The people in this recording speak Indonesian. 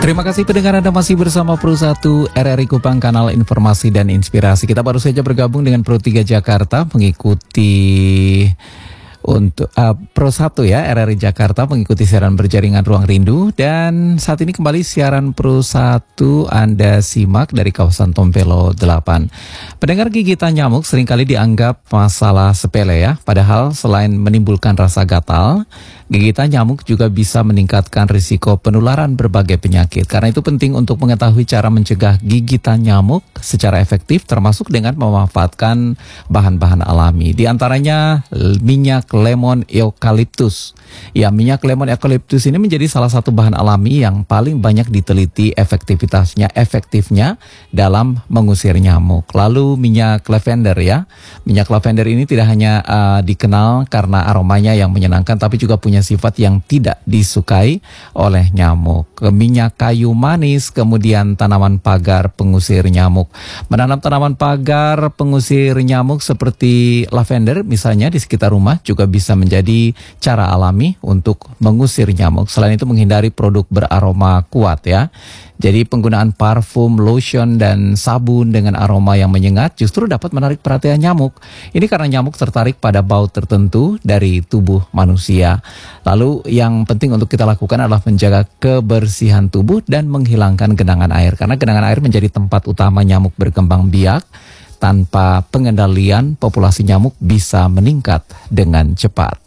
Terima kasih pendengar, Anda masih bersama Pro 1 RRI Kupang, kanal informasi dan inspirasi. Kita baru saja bergabung dengan Pro 3 Jakarta mengikuti untuk Pro 1 ya, RRI Jakarta mengikuti siaran berjaringan Ruang Rindu. Dan saat ini kembali siaran Pro 1 Anda simak dari kawasan Tompelo 8. Pendengar, gigitan nyamuk seringkali dianggap masalah sepele ya. Padahal selain menimbulkan rasa gatal, gigitan nyamuk juga bisa meningkatkan risiko penularan berbagai penyakit. Karena itu penting untuk mengetahui cara mencegah gigitan nyamuk secara efektif, termasuk dengan memanfaatkan bahan-bahan alami. Di antaranya minyak lemon eukaliptus. Ya, minyak lemon eukaliptus ini menjadi salah satu bahan alami yang paling banyak diteliti efektifnya dalam mengusir nyamuk. Lalu minyak lavender ya. Minyak lavender ini tidak hanya dikenal karena aromanya yang menyenangkan, tapi juga punya sifat yang tidak disukai oleh nyamuk. Minyak kayu manis, kemudian tanaman pagar pengusir nyamuk. Menanam tanaman pagar pengusir nyamuk seperti lavender misalnya di sekitar rumah juga bisa menjadi cara alami untuk mengusir nyamuk. Selain itu menghindari produk beraroma kuat ya. Jadi penggunaan parfum, lotion, dan sabun dengan aroma yang menyengat justru dapat menarik perhatian nyamuk. Ini karena nyamuk tertarik pada bau tertentu dari tubuh manusia. Lalu yang penting untuk kita lakukan adalah menjaga kebersihan tubuh dan menghilangkan genangan air. Karena genangan air menjadi tempat utama nyamuk berkembang biak. Tanpa pengendalian, populasi nyamuk bisa meningkat dengan cepat.